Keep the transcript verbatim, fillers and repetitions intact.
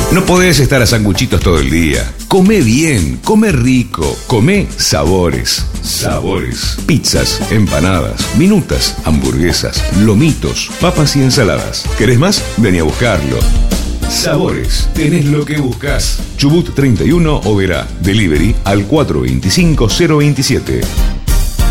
No podés estar a sanguchitos todo el día. Come bien, come rico, come sabores. Sabores. Pizzas, empanadas, minutas, hamburguesas, lomitos, papas y ensaladas. ¿Querés más? Vení a buscarlo. Sabores. Tenés lo que buscas. Chubut treinta y uno Oberá. Delivery al cuatro dos cinco cero dos siete.